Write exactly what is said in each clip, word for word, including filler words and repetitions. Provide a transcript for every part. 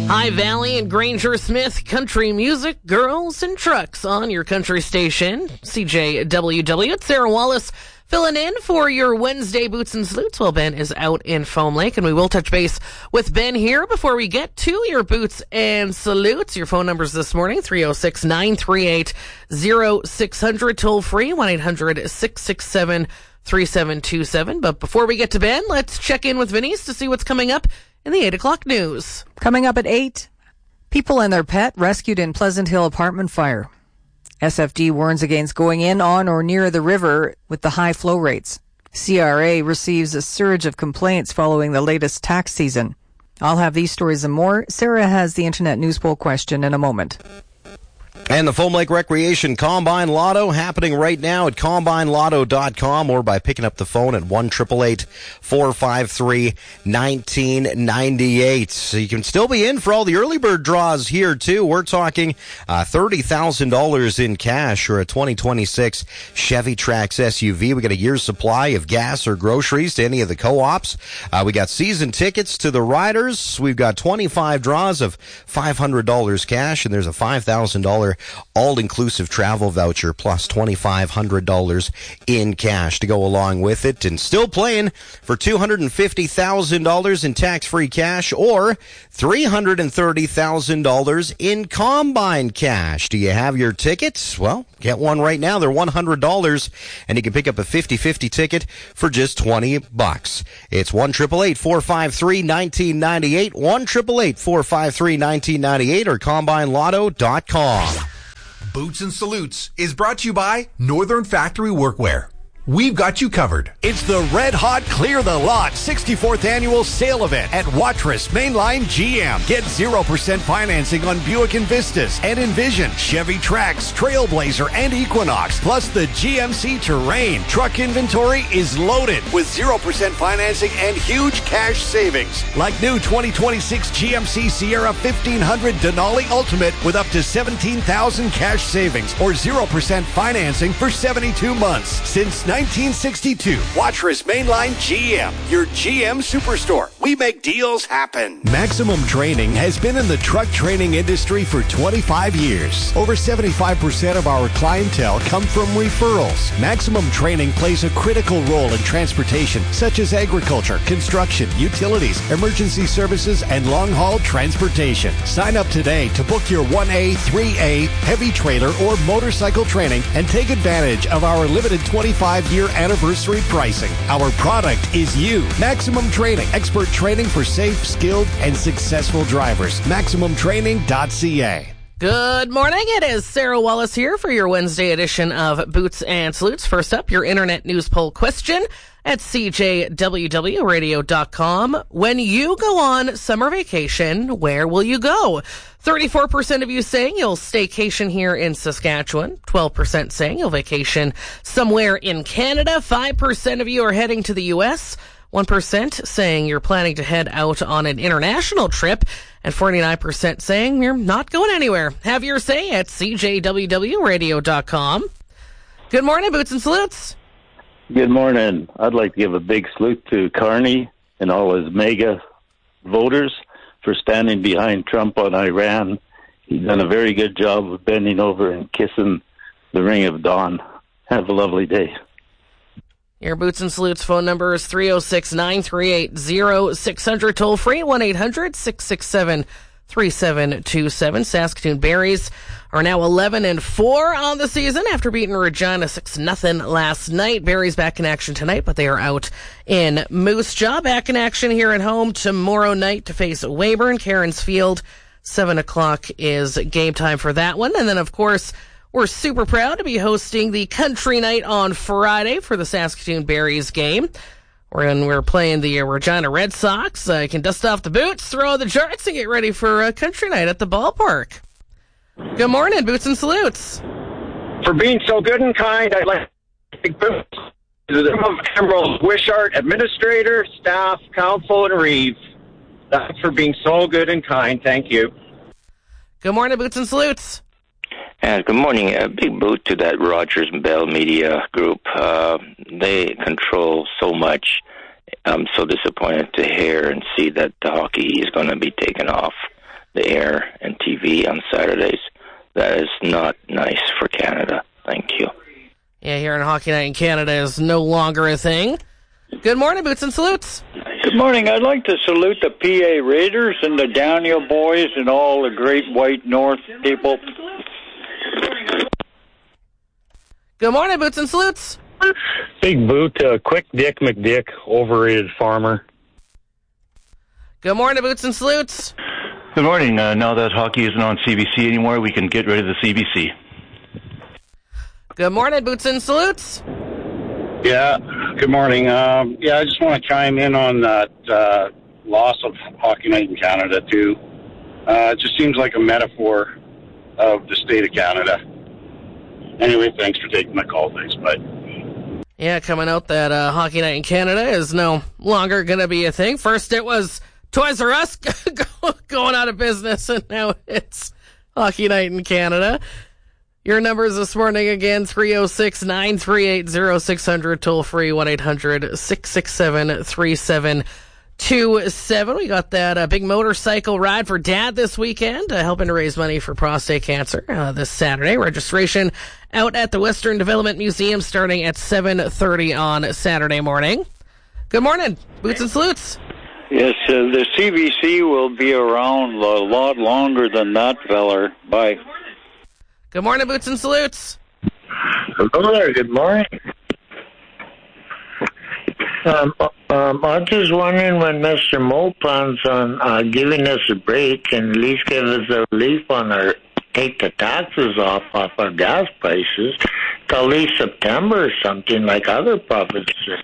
High Valley and Granger Smith country music, girls and trucks on your country station. C J W W. It's Sarah Wallace filling in for your Wednesday Boots and Salutes. Well, Ben is out in Foam Lake, and we will touch base with Ben here before we get to your Boots and Salutes. Your phone numbers this morning, three oh six, nine three eight, oh six hundred, toll free, one eight hundred, six six seven, three seven two seven. But before we get to Ben, let's check in with Vinny's to see what's coming up in the eight o'clock news. Coming up at eight, people and their pet rescued in Pleasant Hill apartment fire. S F D warns against going in, on, or near the river with the high flow rates. C R A receives a surge of complaints following the latest tax season. I'll have these stories and more. Sarah has the Internet News Poll question in a moment. And the Foam Lake Recreation Combine Lotto happening right now at combine lotto dot com or by picking up the phone at one eight eight eight, four five three, one nine nine eight. So you can still be in for all the early bird draws here, too. We're talking uh, thirty thousand dollars in cash or a twenty twenty-six Chevy Trax S U V. We got a year's supply of gas or groceries to any of the co-ops. Uh, we got season tickets to the Riders. We've got twenty-five draws of five hundred dollars cash, and there's a five thousand dollars all-inclusive travel voucher plus twenty-five hundred dollars in cash to go along with it. And still playing for two hundred fifty thousand dollars in tax-free cash or three hundred thirty thousand dollars in Combine cash. Do you have your tickets? Well, get one right now. They're one hundred dollars, and you can pick up a fifty-fifty ticket for just twenty bucks. It's one eight eight eight, four five three, one nine nine eight, one eight eight eight, four five three, one nine nine eight, or combine lotto dot com. Boots and Salutes is brought to you by Northern Factory Workwear. We've got you covered. It's the Red Hot Clear the Lot sixty-fourth Annual Sale Event at Watrous Mainline G M. Get zero percent financing on Buick Envistas and Envision, Chevy Trax, Trailblazer, and Equinox, plus the G M C Terrain. Truck inventory is loaded with zero percent financing and huge cash savings. Like new twenty twenty-six G M C Sierra fifteen hundred Denali Ultimate with up to seventeen thousand dollars cash savings or zero percent financing for seventy-two months. Since nineteen sixty-two, Watrous Mainline G M, your G M superstore. We make deals happen. Maximum Training has been in the truck training industry for twenty-five years. Over seventy-five percent of our clientele come from referrals. Maximum Training plays a critical role in transportation, such as agriculture, construction, utilities, emergency services, and long-haul transportation. Sign up today to book your one A, three A, heavy trailer, or motorcycle training and take advantage of our limited twenty-five year anniversary pricing. Our product is you. Maximum Training. Expert training for safe, skilled, and successful drivers. maximum training dot c a. Good morning. It is Sarah Wallace here for your Wednesday edition of Boots and Salutes. First up, your Internet News Poll question at c j w w radio dot com. When you go on summer vacation, where will you go? thirty-four percent of you saying you'll staycation here in Saskatchewan. twelve percent saying you'll vacation somewhere in Canada. five percent of you are heading to the U S. one percent saying you're planning to head out on an international trip. And forty-nine percent saying you're not going anywhere. Have your say at c j w w radio dot com. Good morning, Boots and Salutes. Good morning. I'd like to give a big salute to Carney and all his mega voters for standing behind Trump on Iran. He's done a very good job of bending over and kissing the ring of dawn. Have a lovely day. Your Boots and Salutes phone number is three oh six, nine three eight, oh six hundred, toll free, one eight hundred, six six seven, three seven two seven. Saskatoon Berries are now eleven and four on the season after beating Regina six nothing last night. Berries back in action tonight, but they are out in Moose Jaw. Back in action here at home tomorrow night to face Weyburn. Cairns Field, seven o'clock is game time for that one. And then, of course, we're super proud to be hosting the Country Night on Friday for the Saskatoon Berries game. When we're playing the uh, Regina Red Sox, uh, you can dust off the boots, throw on the jarts, and get ready for uh, Country Night at the ballpark. Good morning, Boots and Salutes. For being so good and kind, I'd like to thank Boots, the Emerald Wishart, administrator, staff, council, and Reeve. That's for being so good and kind. Thank you. Good morning, Boots and Salutes. And good morning. A big boot to that Rogers Bell Media Group. Uh, they control so much. I'm so disappointed to hear and see that the hockey is going to be taken off. the air and T V on Saturdays. That is not nice for Canada. Thank you. Yeah, here in Hockey Night in Canada is no longer a thing. Good morning, Boots and Salutes. Good morning. I'd like to salute the P A Raiders and the Daniel boys and all the great white North people. Good morning, Boots and Salutes. Big boot, uh, quick Dick McDick, overrated farmer. Good morning, Boots and Salutes. Good morning. Uh, now that hockey isn't on C B C anymore, we can get rid of the C B C. Good morning, Boots and Salutes. Yeah, good morning. Um, yeah, I just want to chime in on that uh, loss of Hockey Night in Canada, too. Uh, it just seems like a metaphor of the state of Canada. Anyway, thanks for taking my call. Thanks, bye. Yeah, coming out that uh, Hockey Night in Canada is no longer going to be a thing. First it was Toys R Us going out of business, and now it's Hockey Night in Canada. Your numbers this morning again, three oh six, nine three eight, oh six hundred, toll free, one eight hundred, six six seven, three seven two seven. We got that uh, big motorcycle ride for Dad this weekend, uh, helping to raise money for prostate cancer uh, this Saturday. Registration out at the Western Development Museum starting at seven thirty on Saturday morning. Good morning, Boots and Salutes. Yes, uh, the C B C will be around a lot longer than that feller. Bye. Good morning, Boots and Salutes. Hello there, good morning. Um, um, I'm just wondering when Mister Mo plans on uh, giving us a break and at least give us a relief on our, take the taxes off, off our gas prices till at least September or something like other provinces.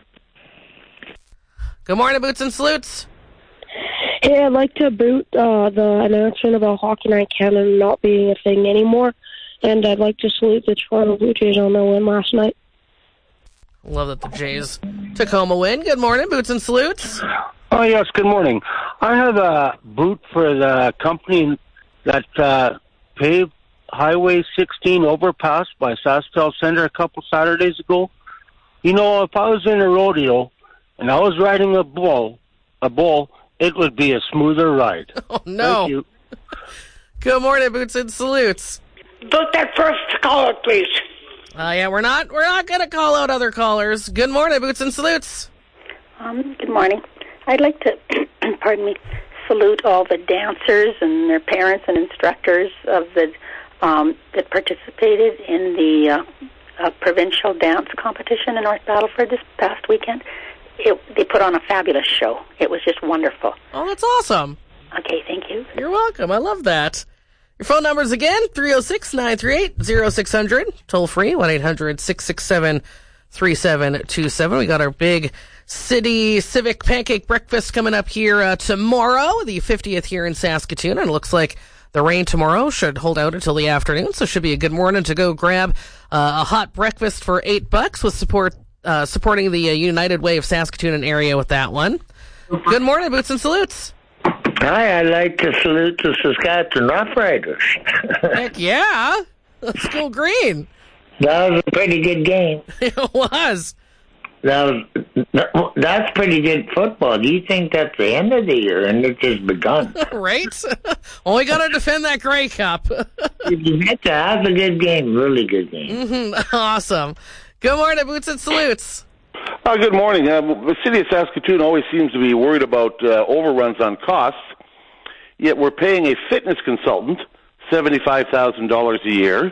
Good morning, Boots and Salutes. Hey, I'd like to boot uh, the announcement about Hockey Night Canada not being a thing anymore. And I'd like to salute the Toronto Blue Jays on their win last night. Love that the Jays took home a win. Good morning, Boots and Salutes. Oh, yes, good morning. I have a boot for the company that uh, paved Highway sixteen overpass by Sasktel Center a couple Saturdays ago. You know, if I was in a rodeo and I was riding a bull, a bull, it would be a smoother ride. Oh, no. Thank you. Good morning, Boots and Salutes. Boot that first caller, please. Uh, yeah, we're not we're not going to call out other callers. Good morning, Boots and Salutes. Um, good morning. I'd like to, pardon me, salute all the dancers and their parents and instructors of the um, that participated in the uh, uh, provincial dance competition in North Battleford this past weekend. It, they put on a fabulous show. It was just wonderful. Oh, that's awesome. Okay, thank you. You're welcome. I love that. Your phone numbers again, three oh six, nine three eight, oh six hundred. Toll free, one eight hundred, six six seven, three seven two seven. We got our big City Civic Pancake Breakfast coming up here uh, tomorrow, the fiftieth here in Saskatoon. And it looks like the rain tomorrow should hold out until the afternoon, so it should be a good morning to go grab uh, a hot breakfast for eight bucks with support uh, supporting the uh, United Way of Saskatoon and area with that one. Good morning, Boots and Salutes. Hi, I'd like to salute the Saskatchewan Roughriders. Heck yeah. Let's go green. That was a pretty good game. It was. That was, that's pretty good football. Do you think that's the end of the year and it's just begun? Right? Well, we got to defend that Grey Cup. That's a good game. Really good game. Mm-hmm. Awesome. Good morning, Boots and Salutes. Uh, good morning. Uh, the city of Saskatoon always seems to be worried about uh, overruns on costs, yet we're paying a fitness consultant seventy-five thousand dollars a year,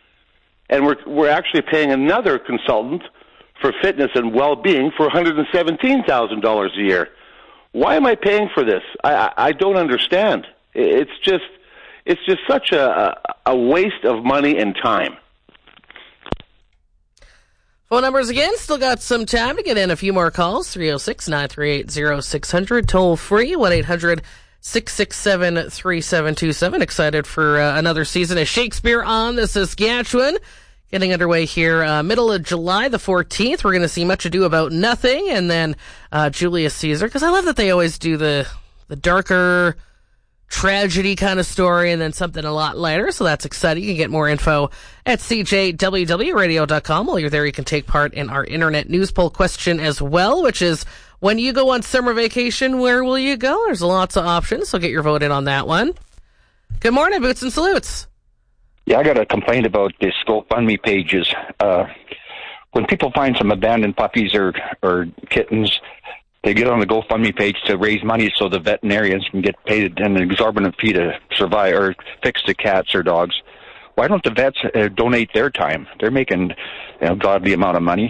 and we're we're actually paying another consultant for fitness and well-being for one hundred seventeen thousand dollars a year. Why am I paying for this? I, I, I don't understand. It's just it's just such a, a waste of money and time. Phone numbers again, still got some time to get in a few more calls. three oh six, nine three eight, oh six hundred, toll free, one eight hundred, six six seven, three seven two seven. Excited for uh, another season of Shakespeare on the Saskatchewan. Getting underway here, uh, middle of July the fourteenth. We're going to see Much Ado About Nothing, and then uh, Julius Caesar, because I love that they always do the the darker tragedy kind of story and then something a lot lighter, so that's exciting. You can get more info at c j w w radio dot com. While you're there, you can take part in our internet news poll question as well, which is, when you go on summer vacation, where will you go? There's lots of options, so get your vote in on that one. Good morning, Boots and Salutes. Yeah, I got a complaint about this GoFundMe pages. Uh, when people find some abandoned puppies or, or kittens, they get on the GoFundMe page to raise money so the veterinarians can get paid an exorbitant fee to survive or fix the cats or dogs. Why don't the vets uh, donate their time? They're making you know, godly amount of money.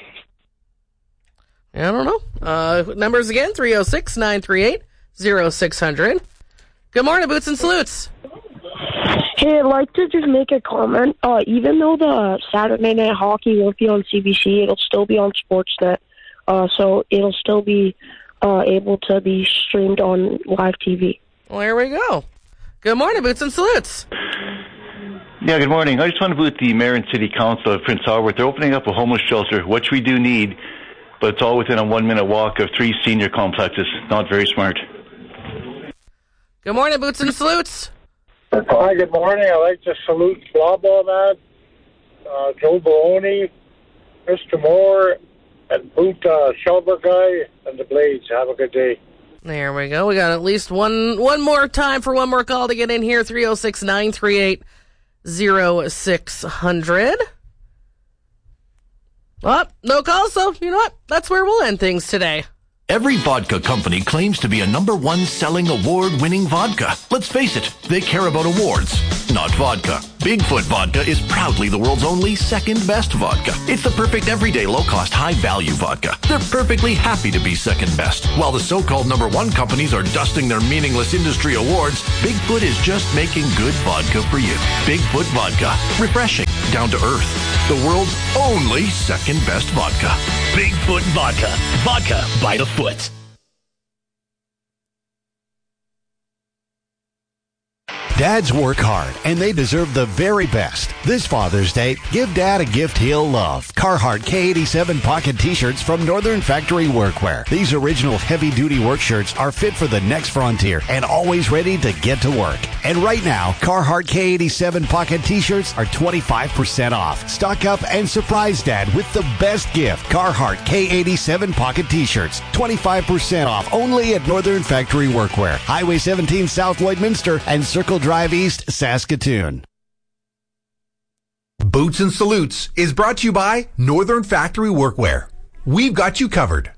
I don't know. Uh, numbers again, three oh six, nine three eight, oh six hundred. Good morning, Boots and Salutes. Hey, I'd like to just make a comment. Uh, even though the Saturday Night Hockey won't be on C B C, it'll still be on Sportsnet. Uh, so it'll still be uh, able to be streamed on live T V. Well, there we go. Good morning, Boots and Salutes. Yeah, good morning. I just want to boot the mayor and city council of Prince Albert. They're opening up a homeless shelter, which we do need, but it's all within a one-minute walk of three senior complexes. Not very smart. Good morning, Boots and Salutes. Hi, good morning. I'd like to salute Blabla Man, uh, Joe Baroni, Mister Moore, and Boot uh, Shelber Guy, and the Blades. Have a good day. There we go. We got at least one one more time for one more call to get in here. three oh six, nine three eight, oh six hundred. Well, no call, so you know what? That's where we'll end things today. Every vodka company claims to be a number one selling award-winning vodka. Let's face it, they care about awards, not vodka. Bigfoot Vodka is proudly the world's only second-best vodka. It's the perfect everyday low-cost, high-value vodka. They're perfectly happy to be second-best. While the so-called number one companies are dusting their meaningless industry awards, Bigfoot is just making good vodka for you. Bigfoot Vodka. Refreshing, down to earth. The world's only second-best vodka. Bigfoot Vodka. Vodka by the foot. Dads work hard, and they deserve the very best. This Father's Day, give Dad a gift he'll love. Carhartt K eighty-seven pocket t-shirts from Northern Factory Workwear. These original heavy-duty work shirts are fit for the next frontier and always ready to get to work. And right now, Carhartt K eighty-seven pocket t-shirts are twenty-five percent off. Stock up and surprise Dad with the best gift. Carhartt K eighty-seven pocket t-shirts, twenty-five percent off only at Northern Factory Workwear. Highway seventeen South Lloydminster and Circle Drive East, Saskatoon. Boots and Salutes is brought to you by Northern Factory Workwear. We've got you covered.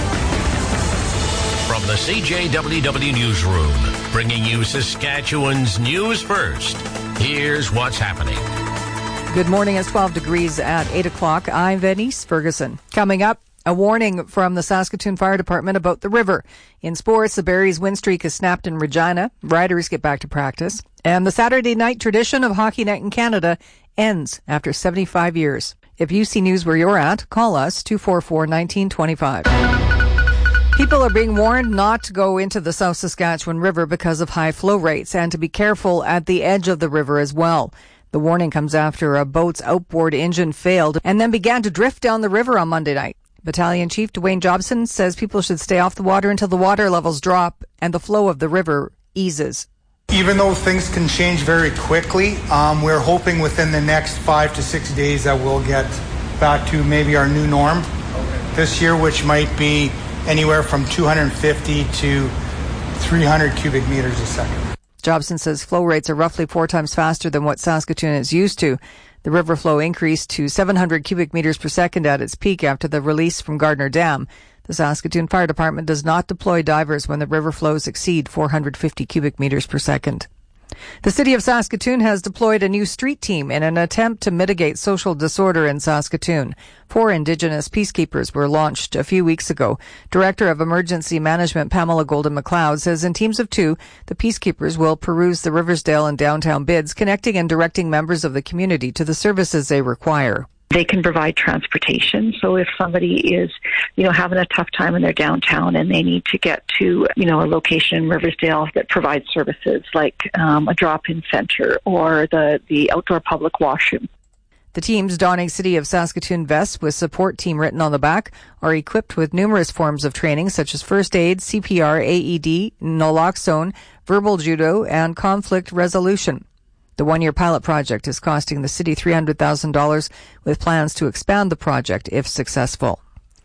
From the C J W W Newsroom, bringing you Saskatchewan's news first. Here's what's happening. Good morning. It's twelve degrees at eight o'clock. I'm Venice Ferguson. Coming up, a warning from the Saskatoon Fire Department about the river. In sports, the Barries win streak is snapped in Regina. Riders get back to practice. And the Saturday night tradition of Hockey Night in Canada ends after seventy-five years. If you see news where you're at, call us two four four, one nine two five. People are being warned not to go into the South Saskatchewan River because of high flow rates and to be careful at the edge of the river as well. The warning comes after a boat's outboard engine failed and then began to drift down the river on Monday night. Battalion Chief Dwayne Jobson says people should stay off the water until the water levels drop and the flow of the river eases. Even though things can change very quickly, um, we're hoping within the next five to six days that we'll get back to maybe our new norm this year, which might be anywhere from two hundred fifty to three hundred cubic meters a second. Jobson says flow rates are roughly four times faster than what Saskatoon is used to. The river flow increased to seven hundred cubic meters per second at its peak after the release from Gardner Dam. The Saskatoon Fire Department does not deploy divers when the river flows exceed four hundred fifty cubic meters per second. The city of Saskatoon has deployed a new street team in an attempt to mitigate social disorder in Saskatoon. Four Indigenous peacekeepers were launched a few weeks ago. Director of Emergency Management Pamela Golden McLeod says in teams of two, the peacekeepers will peruse the Riversdale and downtown bids, connecting and directing members of the community to the services they require. They can provide transportation. So if somebody is, you know, having a tough time in their downtown and they need to get to, you know, a location in Riversdale that provides services like um, a drop-in center or the, the outdoor public washroom. The teams, donning City of Saskatoon vests with support team written on the back, are equipped with numerous forms of training such as first aid, C P R, A E D, naloxone, verbal judo, and conflict resolution. The one-year pilot project is costing the city three hundred thousand dollars with plans to expand the project if successful.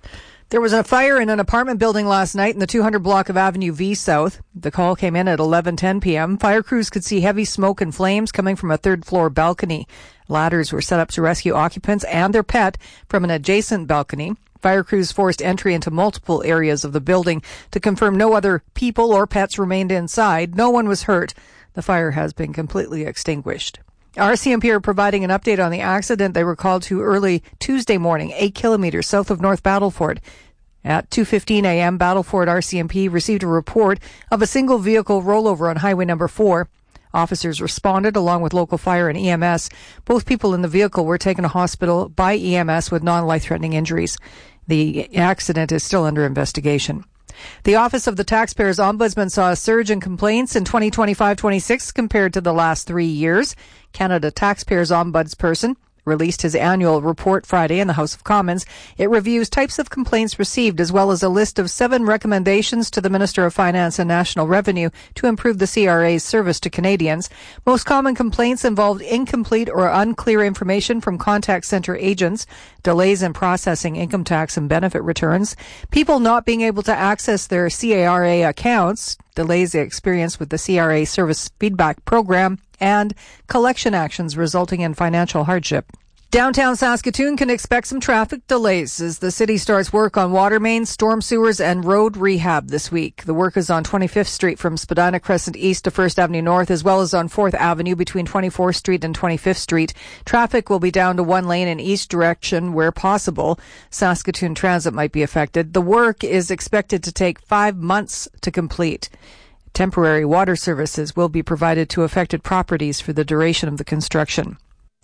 There was a fire in an apartment building last night in the two hundred block of Avenue V South. The call came in at eleven ten p.m. Fire crews could see heavy smoke and flames coming from a third floor balcony. Ladders were set up to rescue occupants and their pet from an adjacent balcony. Fire crews forced entry into multiple areas of the building to confirm no other people or pets remained inside. No one was hurt. The fire has been completely extinguished. R C M P are providing an update on the accident they were called to early Tuesday morning, eight kilometers south of North Battleford. At two fifteen a.m., Battleford R C M P received a report of a single vehicle rollover on Highway number four. Officers responded along with local fire and E M S. Both people in the vehicle were taken to hospital by E M S with non-life-threatening injuries. The accident is still under investigation. The Office of the Taxpayers Ombudsman saw a surge in complaints in twenty twenty-five twenty-six compared to the last three years. Canada Taxpayers Ombudsperson released his annual report Friday in the House of Commons. It reviews types of complaints received as well as a list of seven recommendations to the Minister of Finance and National Revenue to improve the C R A's service to Canadians. Most common complaints involved incomplete or unclear information from contact center agents, delays in processing income tax and benefit returns, people not being able to access their C R A accounts, delays they experienced with the C R A service feedback program, and collection actions resulting in financial hardship. Downtown Saskatoon can expect some traffic delays as the city starts work on water mains, storm sewers, and road rehab this week. The work is on twenty-fifth Street from Spadina Crescent East to First Avenue North, as well as on fourth Avenue between twenty-fourth Street and twenty-fifth Street. Traffic will be down to one lane in each direction where possible. Saskatoon Transit might be affected. The work is expected to take five months to complete. Temporary water services will be provided to affected properties for the duration of the construction.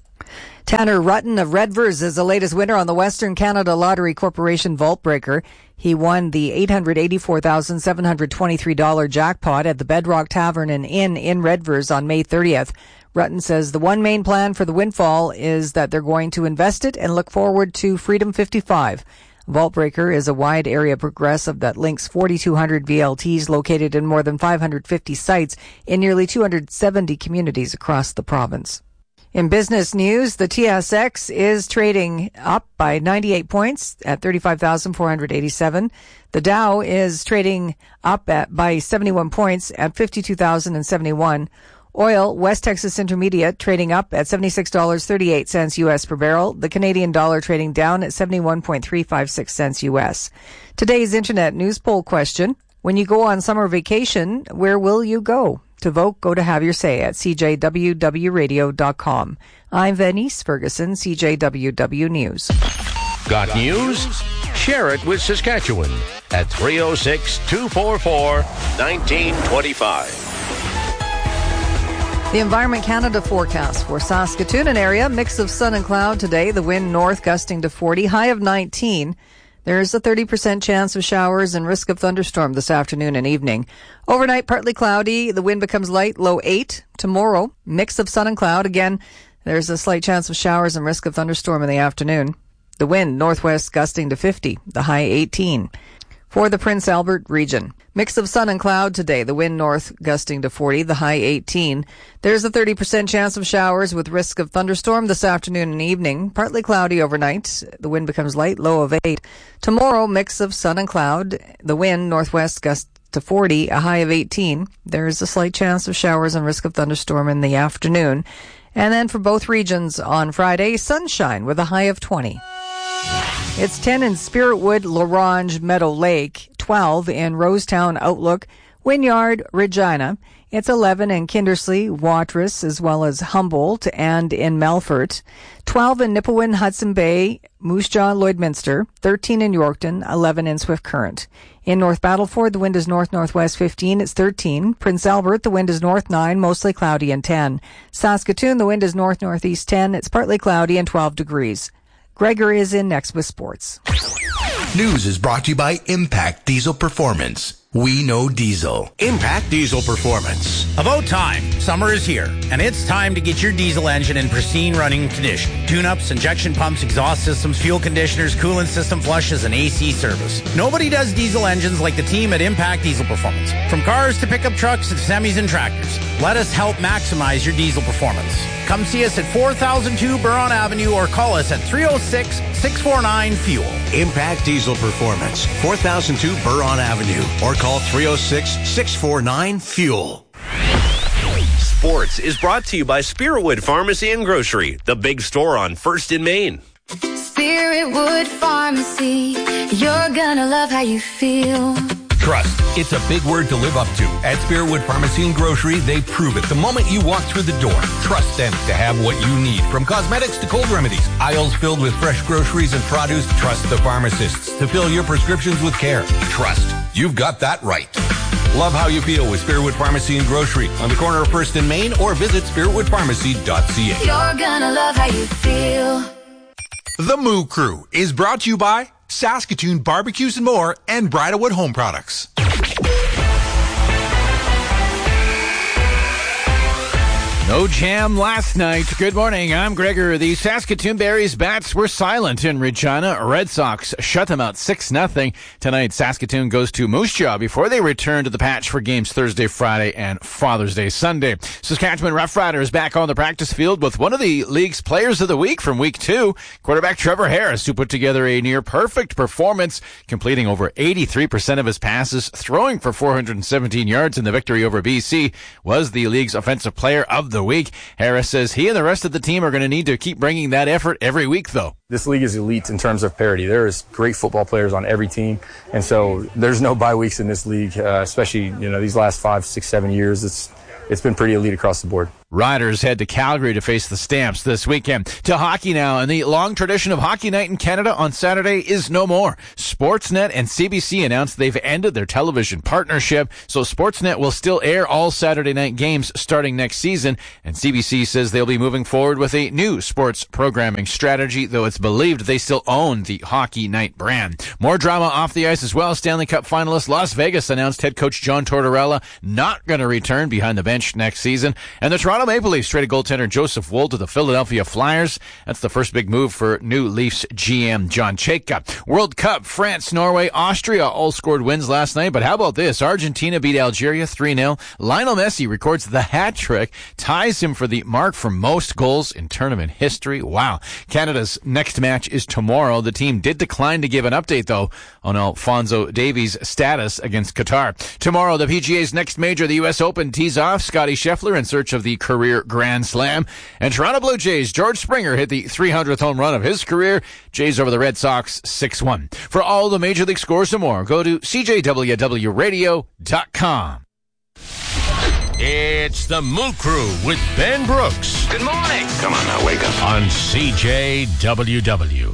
Tanner Rutten of Redvers is the latest winner on the Western Canada Lottery Corporation Vault Breaker. He won the eight hundred eighty-four thousand seven hundred twenty-three dollars jackpot at the Bedrock Tavern and Inn in Redvers on May thirtieth. Rutten says the one main plan for the windfall is that they're going to invest it and look forward to Freedom fifty-five. Vault Breaker is a wide area progressive that links forty-two hundred V L Ts located in more than five hundred fifty sites in nearly two hundred seventy communities across the province. In business news, the T S X is trading up by ninety-eight points at thirty-five thousand four hundred eighty-seven. The Dow is trading up at by seventy-one points at fifty-two thousand seventy-one. Oil, West Texas Intermediate, trading up at seventy-six dollars and thirty-eight cents U S per barrel. The Canadian dollar trading down at seventy-one point three five six cents U S. Today's Internet news poll question: when you go on summer vacation, where will you go? To vote, go to Have Your Say at c j w w radio dot com. I'm Venice Ferguson, C J W W News. Got news? Share it with Saskatchewan at three oh six, two four four, one nine two five. The Environment Canada forecast for Saskatoon and area, mix of sun and cloud today. The wind north gusting to forty, high of nineteen. There's a thirty percent chance of showers and risk of thunderstorm this afternoon and evening. Overnight, partly cloudy. The wind becomes light, low eight. Tomorrow, mix of sun and cloud. Again, there's a slight chance of showers and risk of thunderstorm in the afternoon. The wind northwest gusting to fifty, the high eighteen. For the Prince Albert region, mix of sun and cloud today. The wind north gusting to forty, the high eighteen. There's a thirty percent chance of showers with risk of thunderstorm this afternoon and evening. Partly cloudy overnight. The wind becomes light, low of eight. Tomorrow, mix of sun and cloud. The wind northwest gust to forty, a high of eighteen. There's a slight chance of showers and risk of thunderstorm in the afternoon. And then for both regions on Friday, sunshine with a high of twenty. It's ten in Spiritwood, Larange, Meadow Lake, twelve in Rosetown, Outlook, Wynyard, Regina. It's eleven in Kindersley, Watrous, as well as Humboldt and in Melfort. twelve in Nipawin, Hudson Bay, Moose Jaw, Lloydminster. thirteen in Yorkton, eleven in Swift Current. In North Battleford, the wind is north-northwest fifteen, it's thirteen. Prince Albert, the wind is north nine, mostly cloudy and ten. Saskatoon, the wind is north-northeast ten, it's partly cloudy and twelve degrees. Gregor is in next with sports. News is brought to you by Impact Diesel Performance. We know diesel. Impact Diesel Performance. About time. Summer is here, and it's time to get your diesel engine in pristine running condition. Tune-ups, injection pumps, exhaust systems, fuel conditioners, coolant system flushes, and A C service. Nobody does diesel engines like the team at Impact Diesel Performance. From cars to pickup trucks to semis and tractors, Let us help maximize your diesel performance. Come see us at four thousand two Buron Avenue or call us at three oh six, six four nine, FUEL. Impact Diesel Performance, four thousand two Buron Avenue, or call three oh six, six four nine, FUEL. Sports is brought to you by Spiritwood Pharmacy and Grocery, the big store on First in Main. Spiritwood Pharmacy, you're gonna love how you feel. Trust. It's a big word to live up to. At Spiritwood Pharmacy and Grocery, they prove it the moment you walk through the door. Trust them to have what you need. From cosmetics to cold remedies, aisles filled with fresh groceries and produce. Trust the pharmacists to fill your prescriptions with care. Trust. You've got that right. Love how you feel with Spiritwood Pharmacy and Grocery on the corner of First and Main, or visit spiritwood pharmacy dot c a. You're gonna love how you feel. The Moo Crew is brought to you by Saskatoon Barbecues and More and Bridalwood Home Products. No jam last night. Good morning. I'm Gregor. The Saskatoon Berries bats were silent in Regina. Red Sox shut them out six nothing. Tonight, Saskatoon goes to Moose Jaw before they return to the patch for games Thursday, Friday, and Father's Day Sunday. Saskatchewan Roughriders back on the practice field with one of the league's players of the week from week two, quarterback Trevor Harris, who put together a near-perfect performance, completing over eighty-three percent of his passes, throwing for four hundred seventeen yards in the victory over B C, was the league's offensive player of the week. Harris says he and the rest of the team are going to need to keep bringing that effort every week, though. This league is elite in terms of parity. There is great football players on every team, and so there's no bye weeks in this league, uh, especially, you know, these last five, six, seven years. It's it's been pretty elite across the board. Riders head to Calgary to face the Stamps this weekend. To hockey now, and the long tradition of Hockey Night in Canada on Saturday is no more. Sportsnet and C B C announced they've ended their television partnership, so Sportsnet will still air all Saturday night games starting next season, and C B C says they'll be moving forward with a new sports programming strategy, though it's believed they still own the Hockey Night brand. More drama off the ice as well. Stanley Cup finalist Las Vegas announced head coach John Tortorella not going to return behind the bench next season, and the Toronto Maple Leafs traded goaltender Joseph Woll to the Philadelphia Flyers. That's the first big move for new Leafs G M John Chayka. World Cup, France, Norway, Austria all scored wins last night, but how about this? Argentina beat Algeria three nil. Lionel Messi records the hat trick, ties him for the mark for most goals in tournament history. Wow. Canada's next match is tomorrow. The team did decline to give an update, though, on Alphonso Davies' status against Qatar. Tomorrow, the P G A's next major, the U S Open, tees off. Scotty Scheffler in search of the career Grand Slam. And Toronto Blue Jays' George Springer hit the three hundredth home run of his career. Jays over the Red Sox six one. For all the major league scores and more, go to C J W W radio dot com. It's the Moo Crew with Ben Brooks. Good morning. Come on now, wake up. On C J W W.